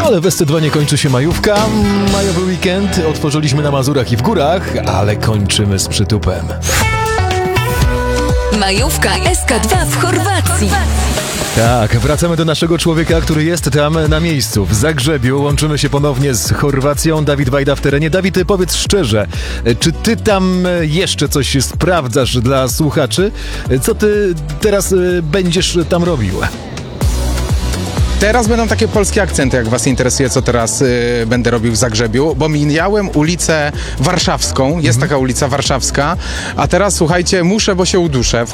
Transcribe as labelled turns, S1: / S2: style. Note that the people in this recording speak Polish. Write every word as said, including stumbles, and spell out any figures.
S1: Ale w S C dwa nie kończy się majówka. Majowy weekend otworzyliśmy na Mazurach i w górach, ale kończymy z przytupem.
S2: Majówka S K dwa w Chorwacji.
S1: Tak, wracamy do naszego człowieka, który jest tam na miejscu, w Zagrzebiu. Łączymy się ponownie z Chorwacją. Dawid Wajda w terenie. Dawid, powiedz szczerze, czy ty tam jeszcze coś sprawdzasz dla słuchaczy? Co ty teraz będziesz tam robił?
S3: Teraz będą takie polskie akcenty, jak was interesuje, co teraz y, będę robił w Zagrzebiu, bo mijałem ulicę Warszawską, jest taka ulica Warszawska, a teraz słuchajcie, muszę, bo się uduszę.